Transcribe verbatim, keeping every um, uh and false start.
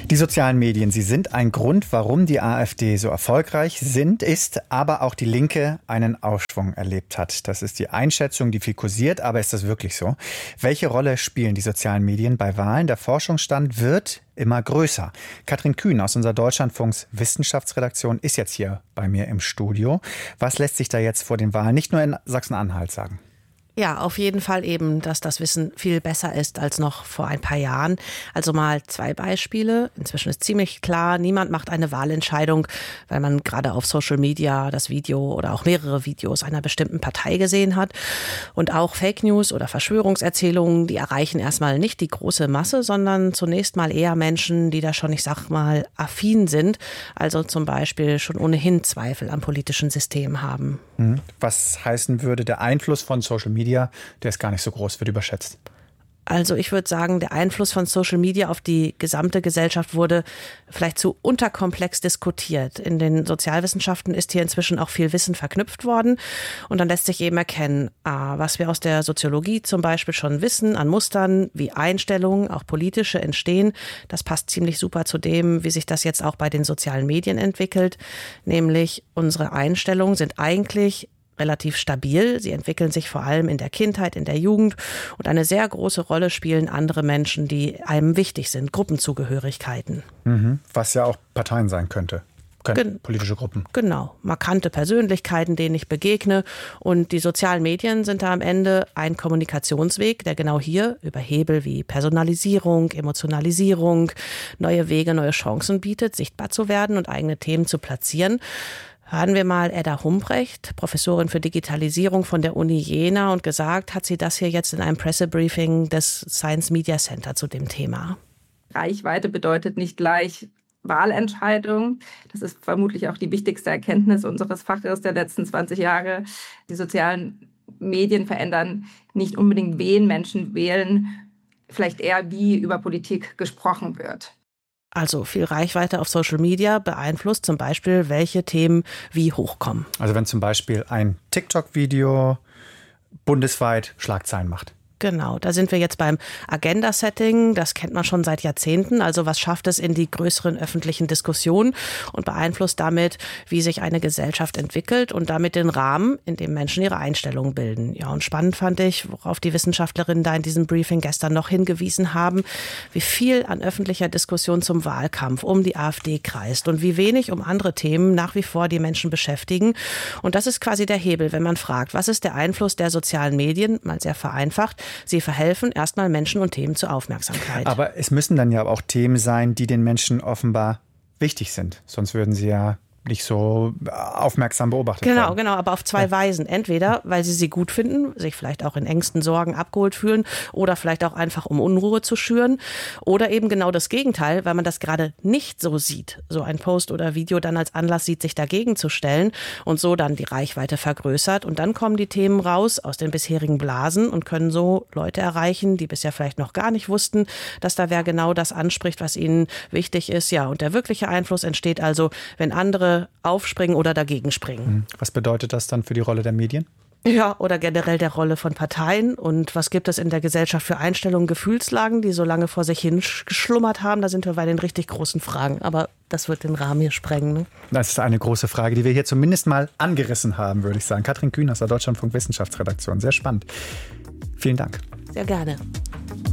Die sozialen Medien, sie sind ein Grund, warum die AfD so erfolgreich sind, ist, aber auch die Linke einen Aufschwung erlebt hat. Das ist die Einschätzung, die viel kursiert, aber ist das wirklich so? Welche Rolle spielen die sozialen Medien bei Wahlen? Der Forschungsstand wird immer größer. Katrin Kühn aus unserer Deutschlandfunks Wissenschaftsredaktion ist jetzt hier bei mir im Studio. Was lässt sich da jetzt vor den Wahlen nicht nur in Sachsen-Anhalt sagen? Ja, auf jeden Fall eben, dass das Wissen viel besser ist als noch vor ein paar Jahren. Also mal zwei Beispiele. Inzwischen ist ziemlich klar, niemand macht eine Wahlentscheidung, weil man gerade auf Social Media das Video oder auch mehrere Videos einer bestimmten Partei gesehen hat. Und auch Fake News oder Verschwörungserzählungen, die erreichen erstmal nicht die große Masse, sondern zunächst mal eher Menschen, die da schon, ich sag mal, affin sind. Also zum Beispiel schon ohnehin Zweifel am politischen System haben. Was heißen würde, der Einfluss von Social Media, der ist gar nicht so groß, wird überschätzt? Also ich würde sagen, der Einfluss von Social Media auf die gesamte Gesellschaft wurde vielleicht zu unterkomplex diskutiert. In den Sozialwissenschaften ist hier inzwischen auch viel Wissen verknüpft worden. Und dann lässt sich eben erkennen, was wir aus der Soziologie zum Beispiel schon wissen, an Mustern, wie Einstellungen, auch politische, entstehen. Das passt ziemlich super zu dem, wie sich das jetzt auch bei den sozialen Medien entwickelt. Nämlich unsere Einstellungen sind eigentlich relativ stabil. Sie entwickeln sich vor allem in der Kindheit, in der Jugend. Und eine sehr große Rolle spielen andere Menschen, die einem wichtig sind, Gruppenzugehörigkeiten. Mhm. Was ja auch Parteien sein könnte. Gen- politische Gruppen. Genau, markante Persönlichkeiten, denen ich begegne. Und die sozialen Medien sind da am Ende ein Kommunikationsweg, der genau hier über Hebel wie Personalisierung, Emotionalisierung, neue Wege, neue Chancen bietet, sichtbar zu werden und eigene Themen zu platzieren. Hören wir mal Edda Humbrecht, Professorin für Digitalisierung von der Uni Jena, und gesagt hat sie das hier jetzt in einem Pressebriefing des Science Media Center zu dem Thema. Reichweite bedeutet nicht gleich Wahlentscheidung. Das ist vermutlich auch die wichtigste Erkenntnis unseres Faches der letzten zwanzig Jahre. Die sozialen Medien verändern nicht unbedingt, wen Menschen wählen, vielleicht eher, wie über Politik gesprochen wird. Also viel Reichweite auf Social Media beeinflusst zum Beispiel, welche Themen wie hochkommen. Also wenn zum Beispiel ein TikTok-Video bundesweit Schlagzeilen macht. Genau, da sind wir jetzt beim Agenda-Setting. Das kennt man schon seit Jahrzehnten. Also was schafft es in die größeren öffentlichen Diskussionen und beeinflusst damit, wie sich eine Gesellschaft entwickelt und damit den Rahmen, in dem Menschen ihre Einstellungen bilden. Ja, und spannend fand ich, worauf die Wissenschaftlerinnen da in diesem Briefing gestern noch hingewiesen haben, wie viel an öffentlicher Diskussion zum Wahlkampf um die AfD kreist und wie wenig um andere Themen nach wie vor die Menschen beschäftigen. Und das ist quasi der Hebel, wenn man fragt, was ist der Einfluss der sozialen Medien, mal sehr vereinfacht. Sie verhelfen erstmal Menschen und Themen zur Aufmerksamkeit. Aber es müssen dann ja auch Themen sein, die den Menschen offenbar wichtig sind. Sonst würden sie ja nicht so aufmerksam beobachtet genau, werden. Genau, genau, aber auf zwei ja. Weisen. Entweder, weil sie sie gut finden, sich vielleicht auch in Ängsten, Sorgen abgeholt fühlen oder vielleicht auch einfach, um Unruhe zu schüren. Oder eben genau das Gegenteil, weil man das gerade nicht so sieht. So ein Post oder Video dann als Anlass sieht, sich dagegen zu stellen und so dann die Reichweite vergrößert. Und dann kommen die Themen raus aus den bisherigen Blasen und können so Leute erreichen, die bisher vielleicht noch gar nicht wussten, dass da wer genau das anspricht, was ihnen wichtig ist. Ja, und der wirkliche Einfluss entsteht also, wenn andere aufspringen oder dagegen springen. Was bedeutet das dann für die Rolle der Medien? Ja, oder generell der Rolle von Parteien. Und was gibt es in der Gesellschaft für Einstellungen, Gefühlslagen, die so lange vor sich hin geschlummert haben? Da sind wir bei den richtig großen Fragen. Aber das wird den Rahmen hier sprengen. Ne? Das ist eine große Frage, die wir hier zumindest mal angerissen haben, würde ich sagen. Katrin Kühn aus der Deutschlandfunk Wissenschaftsredaktion. Sehr spannend. Vielen Dank. Sehr gerne.